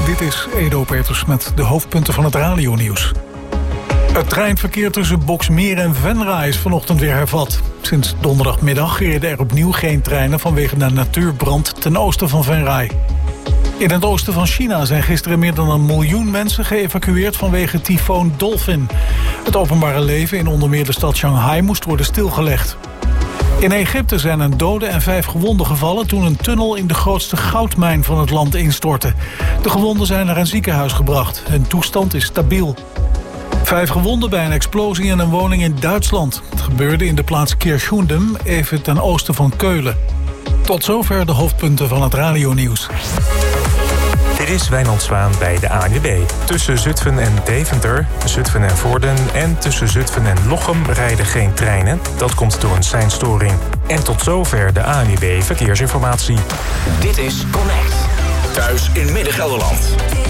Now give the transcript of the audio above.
Dit is Edo Peters met de hoofdpunten van het radionieuws. Het treinverkeer tussen Boxmeer en Venray is vanochtend weer hervat. Sinds donderdagmiddag reden er opnieuw geen treinen vanwege de natuurbrand ten oosten van Venray. In het oosten van China zijn gisteren meer dan 1 miljoen mensen geëvacueerd vanwege tyfoon Dolphin. Het openbare leven in onder meer de stad Shanghai moest worden stilgelegd. In Egypte zijn een dode en 5 gewonden gevallen toen een tunnel in de grootste goudmijn van het land instortte. De gewonden zijn naar een ziekenhuis gebracht. Hun toestand is stabiel. 5 gewonden bij een explosie in een woning in Duitsland. Het gebeurde in de plaats Kirchhundem, even ten oosten van Keulen. Tot zover de hoofdpunten van het radionieuws. Dit is Wijnand Zwaan bij de ANWB. Tussen Zutphen en Deventer, Zutphen en Vorden en tussen Zutphen en Lochem rijden geen treinen. Dat komt door een seinstoring. En tot zover de ANWB Verkeersinformatie. Dit is Connect. Thuis in Midden-Gelderland.